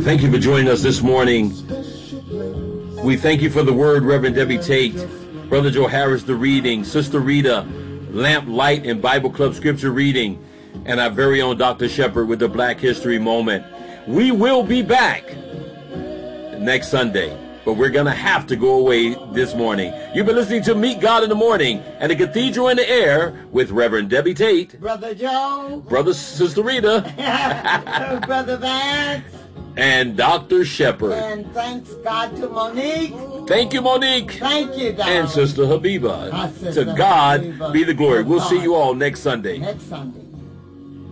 Thank you for joining us this morning. We thank you for the word, Reverend Debbie Tate, Brother Joe Harris, the reading, Sister Rita, Lamp, Light, and Bible Club scripture reading, and our very own Dr. Shepherd with the Black History Moment. We will be back next Sunday, but we're going to have to go away this morning. You've been listening to Meet God in the Morning and the Cathedral in the Air with Reverend Debbie Tate, Brother Joe, Brother Sister Rita, Brother Vance, and Dr. Shepherd. And thanks God to Monique. Thank you, Monique. Thank you, darling. And Sister Habiba. Sister To God Habiba. be the glory. We'll see you all next Sunday. Next Sunday.